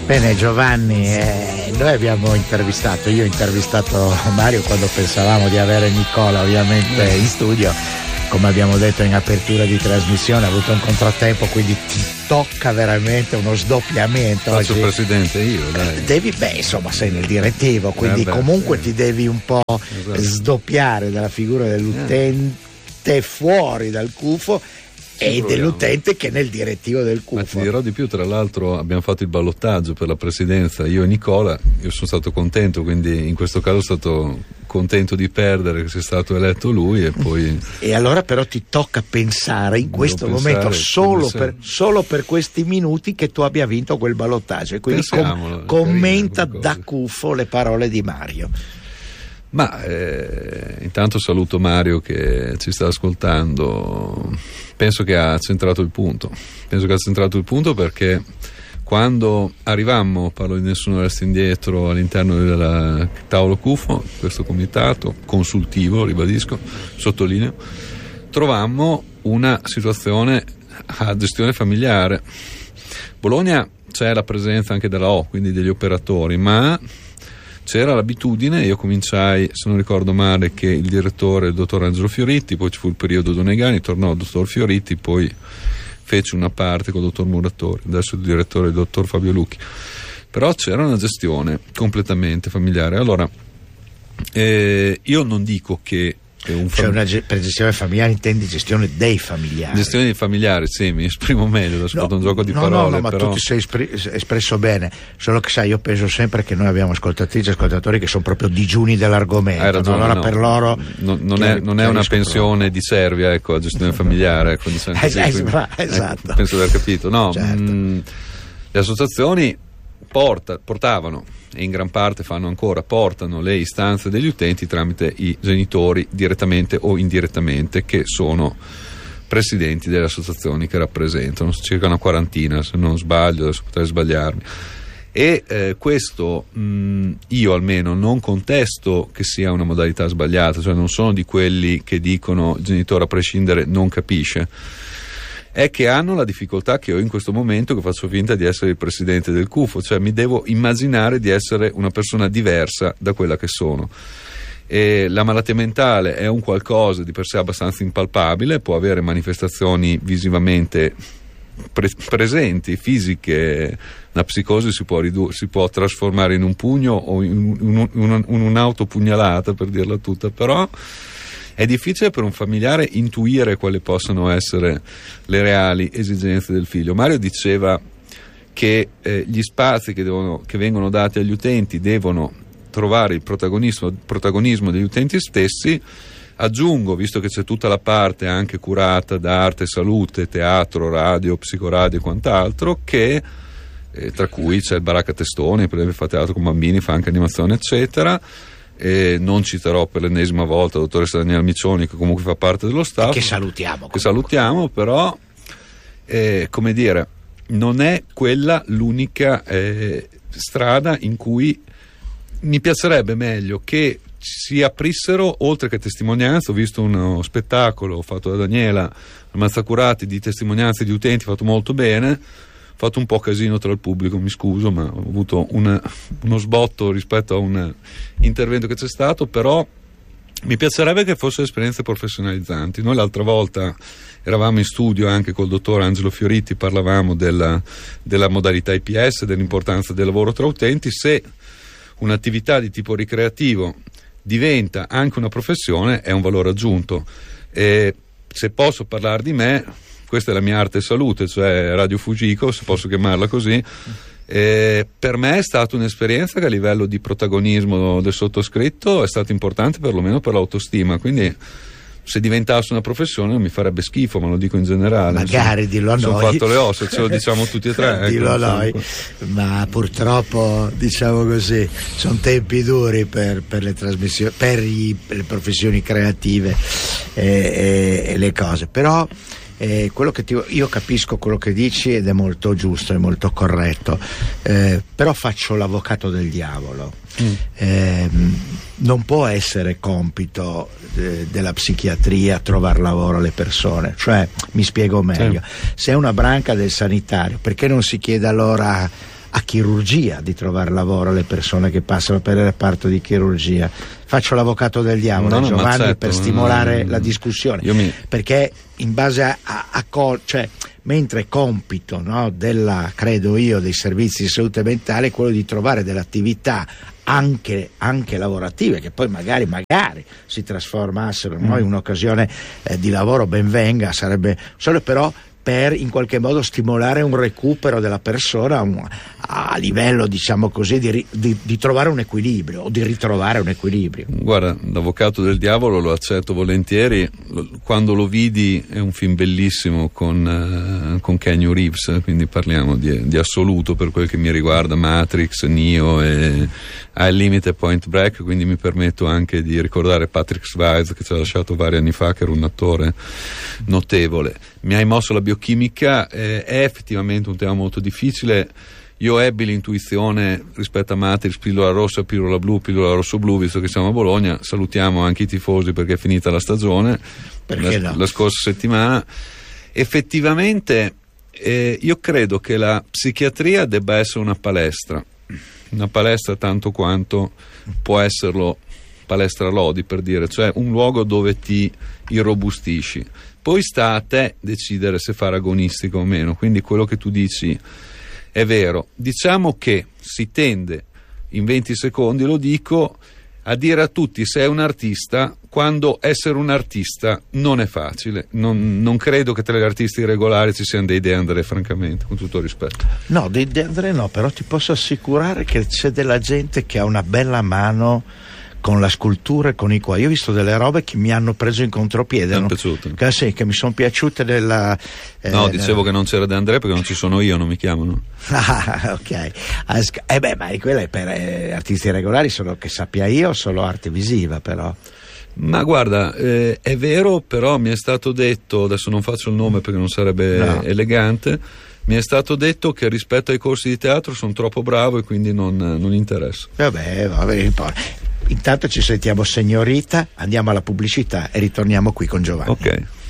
Bene Giovanni, noi abbiamo intervistato, io ho intervistato Mario quando pensavamo di avere Nicola ovviamente in studio, come abbiamo detto in apertura di trasmissione, ha avuto un contrattempo, quindi ti tocca veramente uno sdoppiamento. Faccio oggi. Presidente io, dai. Insomma sei nel direttivo, quindi comunque ti devi un po' sdoppiare dalla figura dell'utente fuori dal CUFO e dell'utente che è nel direttivo del CUFO. Ma ti dirò di più, tra l'altro abbiamo fatto il ballottaggio per la presidenza, io e Nicola, io sono stato contento, quindi in questo caso sono stato contento di perdere, che sia stato eletto lui e poi... E allora però ti tocca pensare in questo momento solo per questi minuti che tu abbia vinto quel ballottaggio, e quindi commenta da CUFO le parole di Mario. Ma intanto saluto Mario che ci sta ascoltando. Penso che ha centrato il punto perché quando arrivammo, parlo di Nessuno Resta Indietro, all'interno del tavolo CUFO, questo comitato consultivo, ribadisco, sottolineo, trovammo una situazione a gestione familiare. Bologna c'è la presenza anche della O, quindi degli operatori, ma c'era l'abitudine, io cominciai, se non ricordo male, che il direttore, il dottor Angelo Fioritti, poi ci fu il periodo Donegani, tornò il dottor Fioritti, poi fece una parte con il dottor Muratori, adesso il direttore è il dottor Fabio Lucchi, però c'era una gestione completamente familiare. Allora io non dico che per gestione familiare intendi gestione dei familiari. Gestione dei familiari, sì, mi esprimo meglio, adesso ho fatto un gioco di parole. Ma però... tu ti sei espresso bene, solo che sai, io penso sempre che noi abbiamo ascoltatrici e ascoltatori che sono proprio digiuni dell'argomento. Hai ragione, allora per loro non è una pensione di Servia, ecco, a gestione familiare, ecco, esatto. Penso di aver capito. No, certo. Le associazioni portavano, e in gran parte portano le istanze degli utenti tramite i genitori direttamente o indirettamente, che sono presidenti delle associazioni che rappresentano circa una quarantina, se non sbaglio, adesso potrei sbagliarmi. E questo io almeno non contesto che sia una modalità sbagliata, cioè non sono di quelli che dicono il genitore a prescindere non capisce. È che hanno la difficoltà che ho in questo momento, che faccio finta di essere il presidente del CUFO, cioè mi devo immaginare di essere una persona diversa da quella che sono. E la malattia mentale è un qualcosa di per sé abbastanza impalpabile, può avere manifestazioni visivamente presenti, fisiche. La psicosi si può trasformare in un pugno o in un'autopugnalata, per dirla tutta, però è difficile per un familiare intuire quali possano essere le reali esigenze del figlio. Mario diceva che gli spazi che vengono dati agli utenti devono trovare il protagonismo degli utenti stessi. Aggiungo, visto che c'è tutta la parte anche curata da arte, salute, teatro, radio, psicoradio e quant'altro, che tra cui c'è il Baracca Testoni, per esempio fa teatro con bambini, fa anche animazione eccetera. Non citerò per l'ennesima volta la dottoressa Daniela Miccioni, che comunque fa parte dello staff, che salutiamo, però come dire, non è quella l'unica strada in cui mi piacerebbe meglio che si aprissero, oltre che testimonianze. Ho visto uno spettacolo fatto da Daniela Mazzacurati di testimonianze di utenti, fatto molto bene, fatto un po' casino tra il pubblico, mi scuso, ma ho avuto uno sbotto rispetto a un intervento che c'è stato, però mi piacerebbe che fossero esperienze professionalizzanti. Noi l'altra volta eravamo in studio anche col dottor Angelo Fioritti, parlavamo della modalità IPS, dell'importanza del lavoro tra utenti. Se un'attività di tipo ricreativo diventa anche una professione, è un valore aggiunto. E se posso parlare di me, questa è la mia arte e salute, cioè Radio Fujiko, se posso chiamarla così. Per me è stata un'esperienza che a livello di protagonismo del sottoscritto è stata importante, perlomeno per l'autostima, quindi se diventasse una professione non mi farebbe schifo, ma lo dico in generale. Magari dillo a noi. Sono fatto le ossa, ce lo diciamo tutti e tre. Dillo a noi, ma purtroppo, diciamo così, sono tempi duri per le trasmissioni, per le professioni creative e le cose, però quello che io capisco quello che dici ed è molto giusto, è molto corretto, però faccio l'avvocato del diavolo. Non può essere compito della psichiatria trovare lavoro alle persone, cioè mi spiego meglio, se è una branca del sanitario, perché non si chiede allora a chirurgia di trovare lavoro alle persone che passano per il reparto di chirurgia. Faccio l'avvocato del diavolo, Giovanni, per stimolare la discussione, perché in base cioè, mentre compito, no, credo io, dei servizi di salute mentale è quello di trovare delle attività anche lavorative che poi magari si trasformassero in un'occasione di lavoro, ben venga, sarebbe solo però per in qualche modo stimolare un recupero della persona a livello, diciamo così, di trovare un equilibrio o di ritrovare un equilibrio. Guarda, l'avvocato del diavolo lo accetto volentieri. Quando lo vidi, è un film bellissimo con Keanu Reeves, quindi parliamo di assoluto per quel che mi riguarda, Matrix, Neo e al limite Point Break, quindi mi permetto anche di ricordare Patrick Swayze, che ci ha lasciato vari anni fa, che era un attore notevole. Mi hai mosso la biochimica, è effettivamente un tema molto difficile. Io ebbi l'intuizione rispetto a Matrix, pillola rossa, pillola blu, pillola rosso-blu, visto che siamo a Bologna. Salutiamo anche i tifosi perché è finita la stagione, la scorsa settimana. Effettivamente io credo che la psichiatria debba essere una palestra tanto quanto può esserlo palestra Lodi, per dire, cioè un luogo dove ti irrobustisci. Poi sta a te decidere se fare agonistica o meno, quindi quello che tu dici è vero. Diciamo che si tende, in 20 secondi lo dico, a dire a tutti sei un artista, quando essere un artista non è facile. Non credo che tra gli artisti regolari ci siano dei De André, francamente, con tutto rispetto. No, dei De André no, però ti posso assicurare che c'è della gente che ha una bella mano con la scultura e con i quadri. Io ho visto delle robe che mi hanno preso in contropiede. Mi sono piaciute? Sì, che mi sono piaciute no, dicevo che non c'era De André perché non ci sono io, non mi chiamano. Ah, ok. Ma quella è per artisti regolari, solo che sappia io, solo arte visiva, però. Ma guarda, è vero, però mi è stato detto, adesso non faccio il nome perché non sarebbe elegante, mi è stato detto che rispetto ai corsi di teatro sono troppo bravo e quindi non interessa. Vabbè, intanto ci sentiamo Signorita, andiamo alla pubblicità e ritorniamo qui con Giovanni. Ok.